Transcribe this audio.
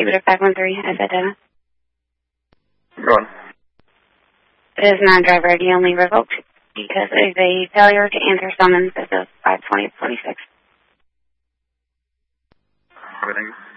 David at 513. I said Dennis. Go on. It is non-driver ID only revoked because of a failure to answer summons as of 5/20/26. Everything.